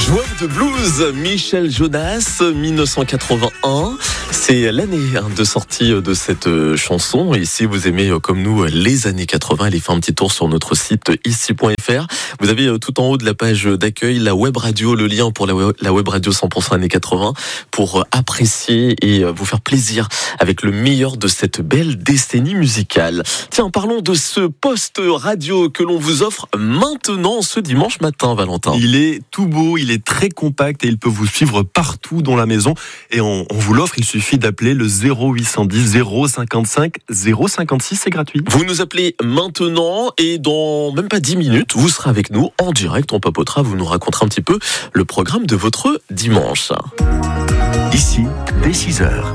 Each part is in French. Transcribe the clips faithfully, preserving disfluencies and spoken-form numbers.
Joueur de blues, Michel Jonas, dix-neuf cent quatre-vingt-un. C'est l'année hein, de sortie de cette euh, chanson. Et si vous aimez, euh, comme nous, les années quatre-vingts, allez faire un petit tour sur notre site ici point f r. Vous avez euh, tout en haut de la page d'accueil la web radio, le lien pour la web, la web radio cent pour cent années quatre-vingts pour euh, apprécier et euh, vous faire plaisir avec le meilleur de cette belle décennie musicale. Tiens, parlons de ce poste radio que l'on vous offre maintenant ce dimanche matin, Valentin. Il est tout beau, il est très compact et il peut vous suivre partout dans la maison. Et on, on vous l'offre, il suffit d'appeler le zéro huit cent dix zéro cinquante-cinq zéro cinquante-six, c'est gratuit. Vous nous appelez maintenant et dans même pas dix minutes, vous serez avec nous en direct, on papotera, vous nous raconterez un petit peu le programme de votre dimanche. Ici, dès six heures,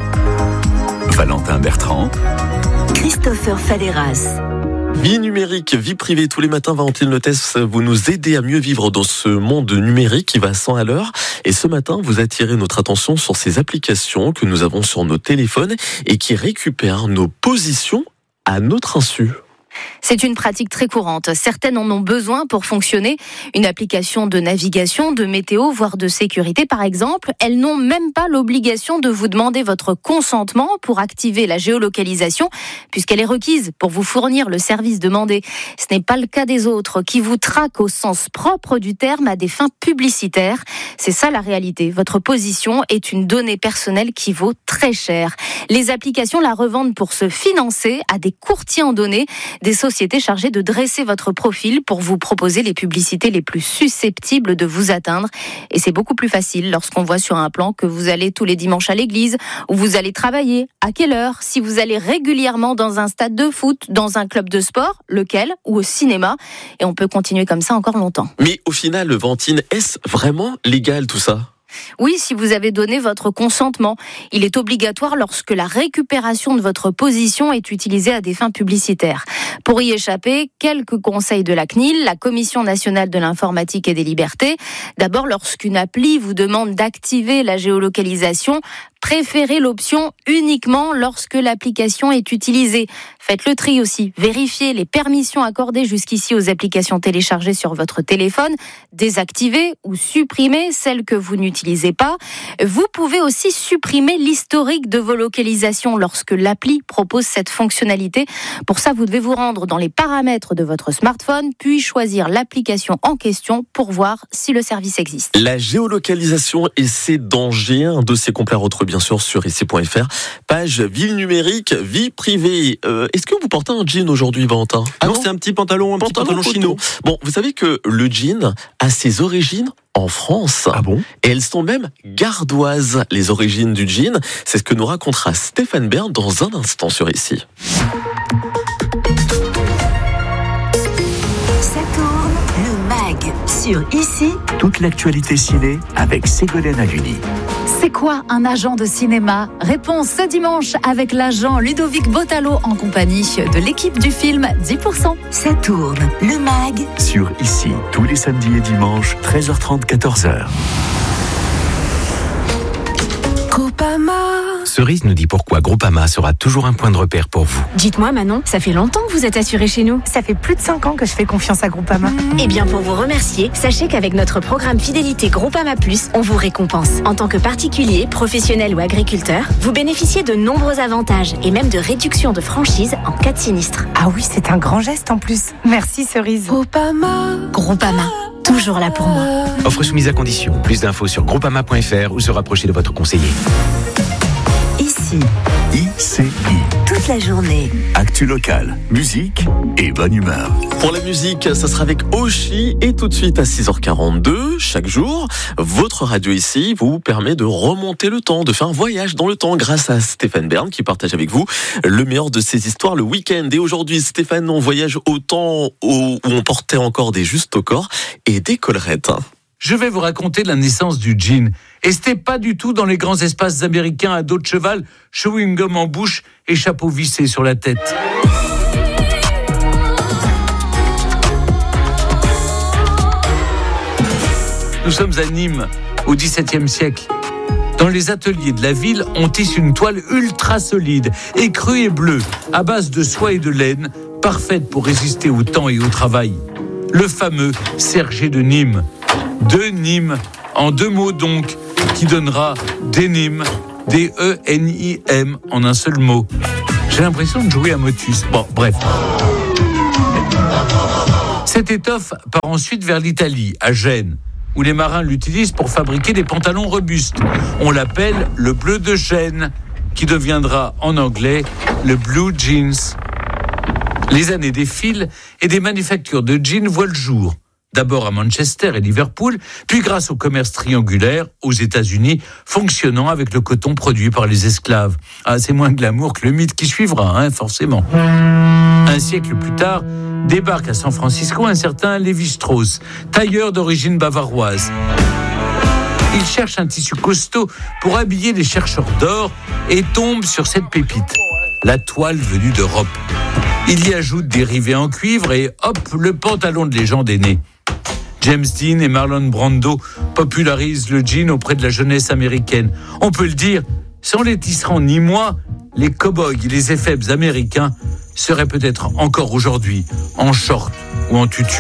Valentin Bertrand, Christopher Faleras. Vie numérique, vie privée, tous les matins, Valentine Lotès, vous nous aidez à mieux vivre dans ce monde numérique qui va à cent à l'heure. Et ce matin, vous attirez notre attention sur ces applications que nous avons sur nos téléphones et qui récupèrent nos positions à notre insu. C'est une pratique très courante. Certaines en ont besoin pour fonctionner. Une application de navigation, de météo, voire de sécurité, par exemple. Elles n'ont même pas l'obligation de vous demander votre consentement pour activer la géolocalisation, puisqu'elle est requise pour vous fournir le service demandé. Ce n'est pas le cas des autres, qui vous traquent au sens propre du terme à des fins publicitaires. C'est ça la réalité. Votre position est une donnée personnelle qui vaut très cher. Les applications la revendent pour se financer à des courtiers en données, des sociétés chargées de dresser votre profil pour vous proposer les publicités les plus susceptibles de vous atteindre. Et c'est beaucoup plus facile lorsqu'on voit sur un plan que vous allez tous les dimanches à l'église, où vous allez travailler, à quelle heure, si vous allez régulièrement dans un stade de foot, dans un club de sport, lequel, ou au cinéma. Et on peut continuer comme ça encore longtemps. Mais au final, Valentine, est-ce vraiment légal tout ça ? Oui, si vous avez donné votre consentement. Il est obligatoire lorsque la récupération de votre position est utilisée à des fins publicitaires. Pour y échapper, quelques conseils de la C N I L, la Commission nationale de l'informatique et des libertés. D'abord, lorsqu'une appli vous demande d'activer la géolocalisation, préférez l'option uniquement lorsque l'application est utilisée. Faites le tri aussi. Vérifiez les permissions accordées jusqu'ici aux applications téléchargées sur votre téléphone. Désactivez ou supprimez celles que vous n'utilisez pas. Vous pouvez aussi supprimer l'historique de vos localisations lorsque l'appli propose cette fonctionnalité. Pour ça, vous devez vous rendre dans les paramètres de votre smartphone, puis choisir l'application en question pour voir si le service existe. La géolocalisation et ses dangers, un dossier complet à retrouver bien sûr sur ici point f r. Page ville numérique, vie privée. Euh, est-ce que vous portez un jean aujourd'hui, Valentin ? Ah non, non, c'est un petit pantalon, un pantalon petit pantalon chino. Bon, vous savez que le jean a ses origines en France. Ah bon ? Et elles sont même gardoises, les origines du jean. C'est ce que nous racontera Stéphane Bern dans un instant sur ici. Ça tourne, le mag sur Ici. toute l'actualité ciné avec Ségolène Haluni. C'est quoi un agent de cinéma ? Réponse ce dimanche avec l'agent Ludovic Botalo en compagnie de l'équipe du film dix pour cent. Ça tourne, le mag. Sur Ici, tous les samedis et dimanches, treize heures trente, quatorze heures. Groupama. Cerise nous dit pourquoi Groupama sera toujours un point de repère pour vous. Dites-moi Manon, ça fait longtemps que vous êtes assuré chez nous. Ça fait plus de cinq ans que je fais confiance à Groupama. Eh bien pour vous remercier, sachez qu'avec notre programme Fidélité Groupama Plus, on vous récompense. En tant que particulier, professionnel ou agriculteur, vous bénéficiez de nombreux avantages et même de réductions de franchise en cas de sinistre. Ah oui, c'est un grand geste en plus. Merci Cerise. Groupama. Groupama, toujours là pour moi. Offre soumise à condition. Plus d'infos sur groupama point f r ou se rapprocher de votre conseiller. Ici, I C I. toute la journée. Actu locale, musique et bonne humeur. Pour la musique, ça sera avec Oshi et tout de suite à six heures quarante-deux, chaque jour, votre radio ici vous permet de remonter le temps, de faire un voyage dans le temps grâce à Stéphane Bern qui partage avec vous le meilleur de ses histoires le week-end. Et aujourd'hui, Stéphane, on voyage au temps où on portait encore des justes au corps et des collerettes. Je vais vous raconter la naissance du jean. Et c'était pas du tout dans les grands espaces américains à dos de cheval, chewing-gum en bouche et chapeau vissé sur la tête. Nous sommes à Nîmes, au dix-septième siècle. Dans les ateliers de la ville, on tisse une toile ultra solide, écrue et bleue, à base de soie et de laine, parfaite pour résister au temps et au travail. Le fameux Sergé de Nîmes. De Nîmes, En deux mots donc, qui donnera denim, D E N I M, en un seul mot. J'ai l'impression de jouer à Motus. Bon, bref. Cette étoffe part ensuite vers l'Italie, à Gênes, où les marins l'utilisent pour fabriquer des pantalons robustes. On l'appelle le bleu de Gênes, qui deviendra en anglais le blue jeans. Les années défilent et des manufactures de jeans voient le jour. D'abord à Manchester et Liverpool, puis grâce au commerce triangulaire aux États-Unis, fonctionnant avec le coton produit par les esclaves. Ah, c'est moins glamour que le mythe qui suivra, hein, forcément. Un siècle plus tard, débarque à San Francisco un certain Lévi-Strauss, tailleur d'origine bavaroise. Il cherche un tissu costaud pour habiller les chercheurs d'or et tombe sur cette pépite, la toile venue d'Europe. Il y ajoute des rivets en cuivre et hop, le pantalon de légende est né. James Dean et Marlon Brando popularisent le jean auprès de la jeunesse américaine. On peut le dire, sans les tisserands ni moi, les cow-boys et les éphèbes américains seraient peut-être encore aujourd'hui en short ou en tutu.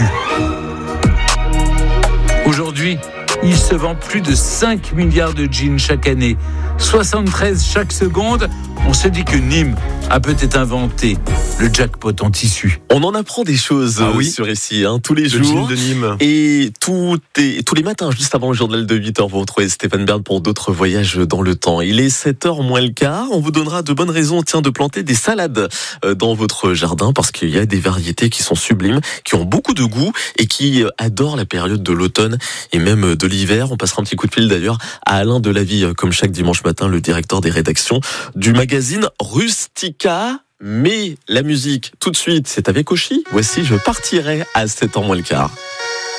Aujourd'hui, il se vend plus de cinq milliards de jeans chaque année, soixante-treize chaque seconde. On se dit que Nîmes a peut-être inventé le jackpot en tissu. On en apprend des choses ah oui. sur ici, hein, tous les le jours. De Nîmes. Et tout est, tous les matins, juste avant le journal de huit heures, vous retrouvez Stéphane Bern pour d'autres voyages dans le temps. Il est sept heures moins le quart. On vous donnera de bonnes raisons tiens, de planter des salades dans votre jardin parce qu'il y a des variétés qui sont sublimes, qui ont beaucoup de goût et qui adorent la période de l'automne et même de l'hiver. On passera un petit coup de fil d'ailleurs à Alain Delavie, comme chaque dimanche matin, le directeur des rédactions du magazine Rustica. Mais la musique, tout de suite, c'est avec Oshi. Voici Je partirai à sept heures moins le quart.